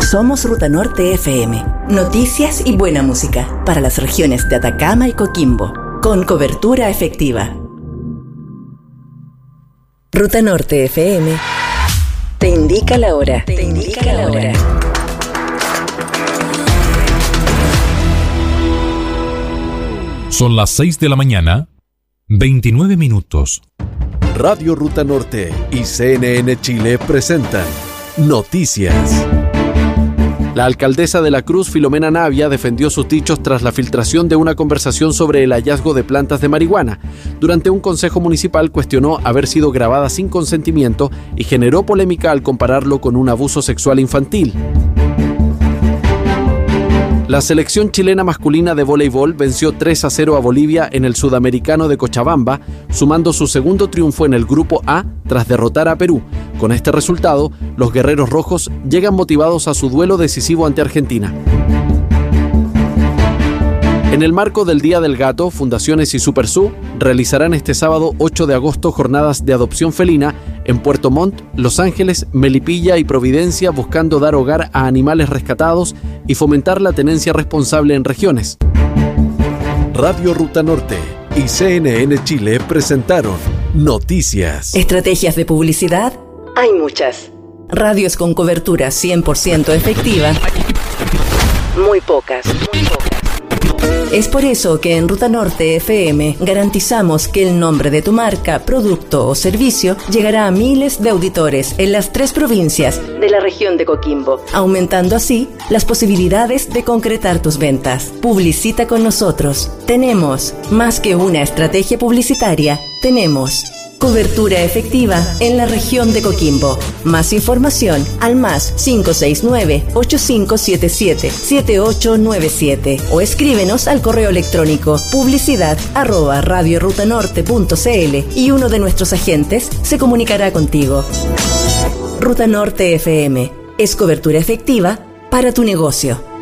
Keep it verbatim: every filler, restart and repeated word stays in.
Somos Ruta Norte F M. Noticias y buena música para las regiones de Atacama y Coquimbo, con cobertura efectiva. Ruta Norte F M te indica la hora. Te indica la hora. Son las seis de la mañana, veintinueve minutos. Radio Ruta Norte y C N N Chile presentan Noticias. La alcaldesa de La Cruz, Filomena Navia, defendió sus dichos tras la filtración de una conversación sobre el hallazgo de plantas de marihuana. Durante un consejo municipal cuestionó haber sido grabada sin consentimiento y generó polémica al compararlo con un abuso sexual infantil. La selección chilena masculina de voleibol venció tres a cero a Bolivia en el Sudamericano de Cochabamba, sumando su segundo triunfo en el Grupo A tras derrotar a Perú. Con este resultado, los guerreros rojos llegan motivados a su duelo decisivo ante Argentina. En el marco del Día del Gato, Fundaciones y SuperSú realizarán este sábado ocho de agosto jornadas de adopción felina en Puerto Montt, Los Ángeles, Melipilla y Providencia, buscando dar hogar a animales rescatados y fomentar la tenencia responsable en regiones. Radio Ruta Norte y C N N Chile presentaron Noticias. Estrategias de publicidad hay muchas. Radios con cobertura cien por ciento efectiva, muy pocas. Muy pocas. Es por eso que en Ruta Norte F M garantizamos que el nombre de tu marca, producto o servicio llegará a miles de auditores en las tres provincias de la región de Coquimbo, aumentando así las posibilidades de concretar tus ventas. Publicita con nosotros. Tenemos más que una estrategia publicitaria, tenemos cobertura efectiva en la región de Coquimbo. Más información al más cinco seis nueve, ocho cinco siete siete, siete ocho nueve siete o escríbenos al correo electrónico publicidad arroba radiorutanorte punto cl y uno de nuestros agentes se comunicará contigo. Ruta Norte F M es cobertura efectiva para tu negocio.